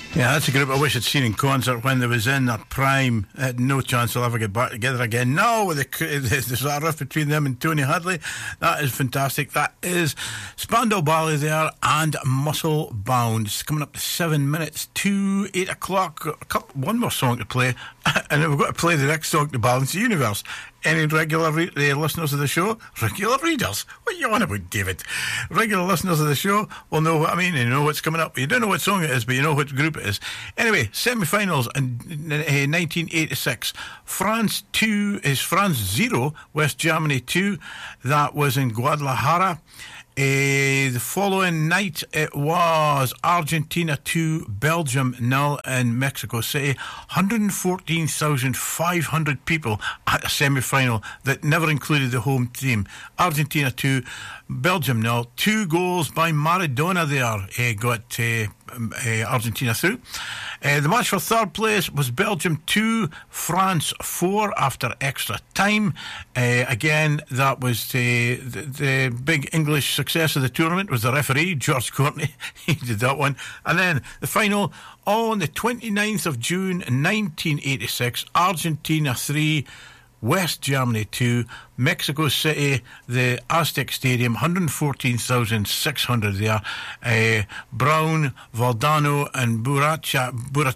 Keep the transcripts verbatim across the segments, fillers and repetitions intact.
Yeah, that's a group I wish I'd seen in concert when they was in their prime. I had no chance they'll ever get back together again. No, with the, there's a rift between them and Tony Hadley. That is fantastic. That is Spandau Ballet there and Muscle Bound. It's coming up to seven minutes to eight o'clock. A couple, one more song to play, and then we've got to play the next song to balance the universe. Any regular re- uh, listeners of the show, regular readers, what are you on about, David? Regular listeners of the show will know what I mean, and you know what's coming up. You don't know what song it is, but you know what group it is. Anyway, semi-finals in uh, nineteen eighty-six. France two is France zero, West Germany two. That was in Guadalajara. Uh, the following night it was Argentina two, Belgium nil in Mexico City. one hundred fourteen thousand five hundred people at a semi-final that never included the home team. Argentina two, Belgium nil. Two goals by Maradona there uh, got uh, uh, Argentina through. Uh, the match for third place was Belgium two, France four after extra time. Uh, again, that was uh, the, the big English success of the tournament was the referee, George Courtney. He did that one. And then the final on the twenty-ninth of June nineteen eighty-six, Argentina three, West Germany two, Mexico City, the Aztec Stadium, one hundred fourteen thousand six hundred there. Uh, Brown, Valdano, and Buracha, Burat,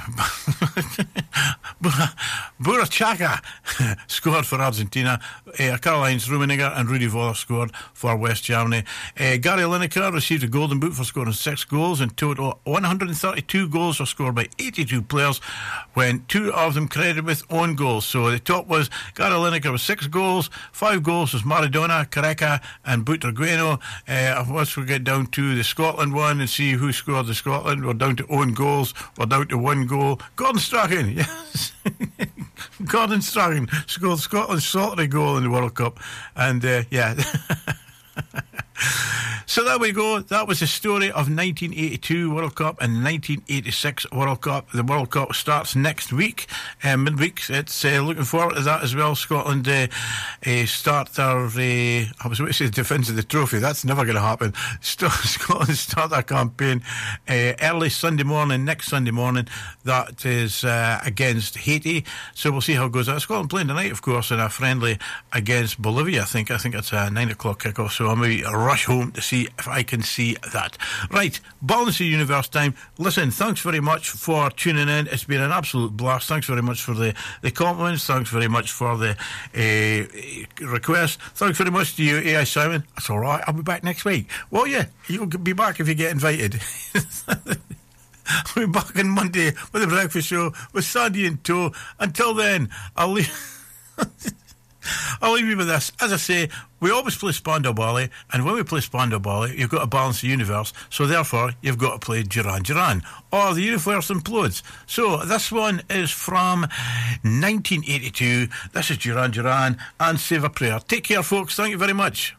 Burachaga scored for Argentina. Uh, Karl-Heinz Rummenigge and Rudi Völler scored for West Germany. Uh, Gary Lineker received a golden boot for scoring six goals. In total, one hundred thirty-two goals were scored by eighty-two players, when two of them credited with own goals. So the top was Gary Lineker with six goals. Five goals was Maradona, Careca and Butragueno. Uh, once we get down to the Scotland one and see who scored the Scotland, we're down to own goals. We're down to one goal. Gordon Strachan, yes. Gordon Strachan scored Scotland's solitary goal in the World Cup. And uh, yeah. So there we go. That was the story of nineteen eighty-two World Cup and nineteen eighty-six World Cup. The World Cup starts next week, uh, midweek. It's uh, looking forward to that as well. Scotland uh, uh, start their, uh, I was going to say defence of the trophy. That's never going to happen. St- Scotland start their campaign uh, early Sunday morning, next Sunday morning. That is uh, against Haiti. So we'll see how it goes. Uh, Scotland playing tonight, of course, in a friendly against Bolivia. I think. I think it's a nine o'clock kickoff. So I may rush home to see if I can see that. Right, Balance the Universe time. Listen, thanks very much for tuning in. It's been an absolute blast. Thanks very much for the, the compliments. Thanks very much for the uh, requests. Thanks very much to you, A I Simon. That's all right. I'll be back next week. Well, yeah, you'll be back if you get invited. I'll be back on Monday with the breakfast show with Sandy in tow. Until then, I'll leave... I'll leave you with this. As I say, we always play Spandau Ballet, and when we play Spandau Ballet, you've got to balance the universe, so therefore you've got to play Duran Duran, or the universe implodes. So this one is from nineteen eighty-two. This is Duran Duran and Save a Prayer. Take care, folks. Thank you very much.